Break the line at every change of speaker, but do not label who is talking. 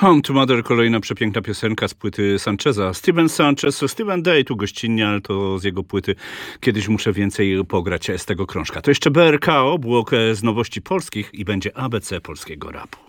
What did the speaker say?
Home to Mother, kolejna przepiękna piosenka z płyty Sancheza. Steven Sanchez, Steven Day tu gościnnie, ale to z jego płyty Kiedyś muszę więcej pograć z tego krążka. To jeszcze BRKO, blok z nowości polskich i będzie ABC polskiego rapu.